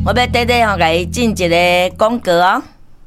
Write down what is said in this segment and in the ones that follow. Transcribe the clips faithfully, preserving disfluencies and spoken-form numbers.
我要短短吼，甲伊进一个广告哦。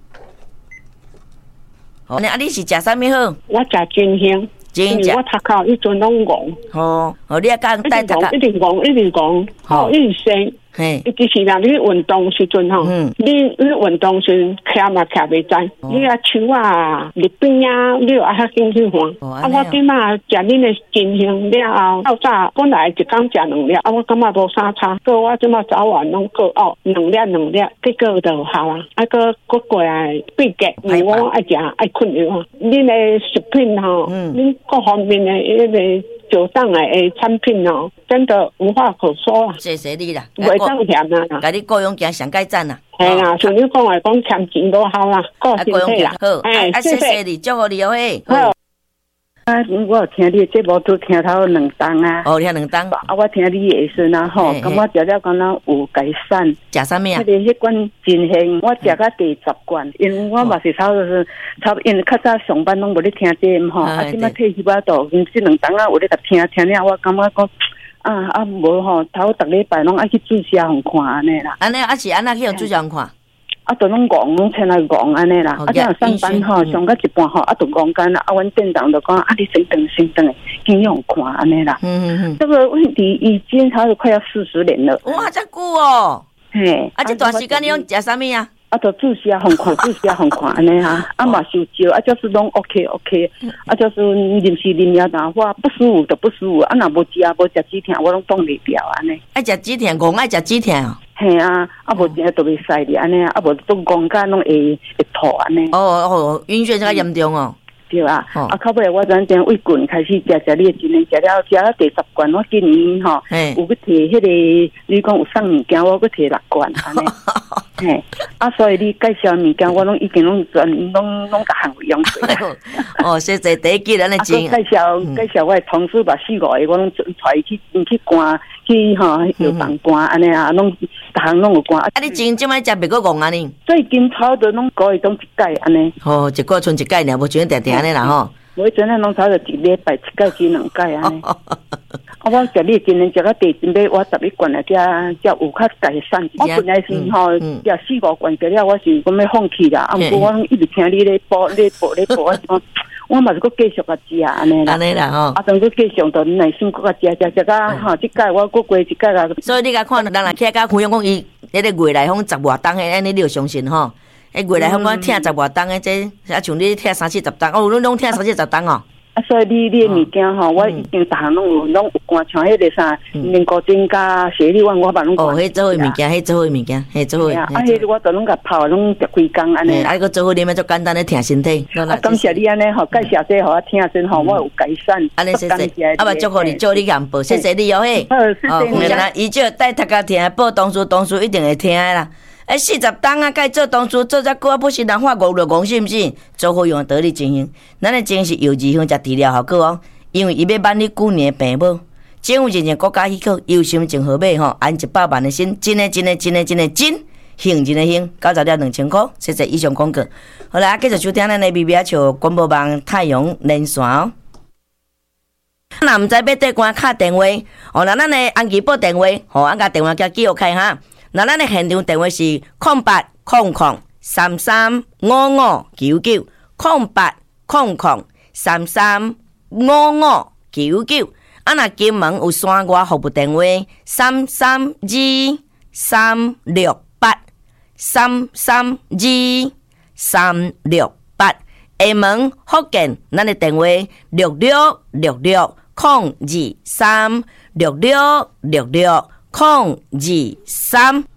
好，啊，你是食啥物好？ 我食真香， 真食。 我头壳迄阵拢戆。 哦，哦，你啊讲带头壳， 一直戆，一直戆，吼，一直生。 嘿， 伊其实啦，你运动时阵吼，你你运动时徛嘛徛袂知，你啊手啊、入边啊，你又爱较紧去换。啊，我今嘛食恁的真香了后，到早本来一工食两粒，啊，我感觉无啥差，过我即马早晚拢过哦，两粒两粒，结果就有效啊，啊，个过过来闭格，因为我爱食爱困药啊，恁的食品吼，恁各方面的迄个。酒档诶产品哦，真的无话可说啊！ 谢谢你啦， 袂当嫌啦， 甲你雇佣行上改赞啦。 系啦，像你讲诶，讲欠钱都好啦，顾身体啦。 好，哎，谢谢你，祝福你哦嘿。 好。啊，我有听你节目都听头两档啊。 哦，听两档。 啊，我听你的时啊，吼，感觉食了敢若有改善。 食啥物啊？ 迄个迄罐真香，我食到第十罐，因为我嘛是差不多是差，因为较早上班拢无咧听节目吼，啊，即摆退休巴度，因即两档啊有咧甲听听了，我感觉讲啊啊无吼，头逐礼拜拢爱去注射互看安尼啦。 安尼啊是安那去用注射互看？ 啊，都拢戆，拢请来戆安尼啦。啊，这样上班吼，上到一半吼，啊，都戆干啦。啊，阮店长就讲，啊，你先等，先等诶，先用看安尼啦。嗯嗯嗯。这个问题已经差不多快要四十年了。 哇，这久哦。 嘿。 啊，这段时间你用食啥物啊？ 啊，都注射红看，注射红看安尼哈。啊嘛受招，啊就是拢 OK OK。啊就是临时临了淡化，不舒服就不舒服。啊，若无食无食止疼，我拢挡袂掉安尼。 爱食止疼，戆爱食止疼哦。 嘿啊，啊无食都袂使哩安尼啊，啊无都讲甲拢会会吐安尼。 哦哦，晕眩较严重哦。 对啊，哦、啊，到尾我转正胃棍开始食食你的真诶，食了食了第十罐，我今年吼、喔、有去摕迄个，你讲有送物件，我去摕六罐安尼。嘿，啊，所以你介绍物件，我拢已经拢全拢拢逐项用过。 哦，谢谢第一季咱的真。 介绍介绍我的同事吧，四五个我拢带伊去去关去吼药房关安尼啊，拢逐项拢有关。 啊，你真即摆食别个戆安尼？ 最近差不多拢个月拢一届安尼。 哦，一个剩一届尔，无像定定安尼啦吼。 我真正拢差不多一礼拜一届至两届安尼。啊，我食你今年食到第真买我十一罐啊，才才有较改善。我本来是吼食四五罐，食了我是讲要放弃啦。啊，不过我一直听你咧播咧播咧播，我讲我嘛是搁继续甲食安尼啦。 安尼啦吼。 啊，当搁继续到耐心搁甲食食食到吼，即届我搁过一届啦。 所以你甲看，人若起甲分享讲伊迄个月来访十外档诶，安尼你就相信吼。诶，月来访我听十外档诶，这啊像你听三四十档，哦，你拢听三四十档哦。 啊，所以你你的物件吼，我已经逐项拢有拢有关，像迄个啥面固精加雪莉丸，我把拢哦，迄做伙物件，迄做伙物件，迄做伙。 啊，迄我都拢甲泡，拢食几工安尼。 啊，个做伙啉诶，足简单咧，听身体。 啊，感谢你安尼吼，介绍这互我听真吼，我有改善。 安尼谢谢，啊，嘛祝福你，祝你幸福，谢谢你哦嘿。 好，谢谢你啦。伊就带读家听，报同事，同事一定会听诶啦。哎，四十档啊，该做同事做遮久啊，不是人话五六讲是毋是？做好用得力精英，咱的精是幼儿园食治疗效果哦，因为伊要挽你旧年的病母，政府认证国家许可，优心证号码吼，按一百万的心，真的真的真的真的真，幸真的幸，九十了两千块，谢谢以上广告。好啦，继续收听咱的 B B 笑广播网太阳连线哦。那毋知要对关敲电话，哦，那咱的安吉报电话，吼，俺甲电话叫记录开哈。那咱的现场电话是空八空空三三五五九九空八空空三三五五九九。啊，若金门有山外服务电话三三二三六八三三二三六八。厦门福建咱的电话六六六六空二三六六六六空二三。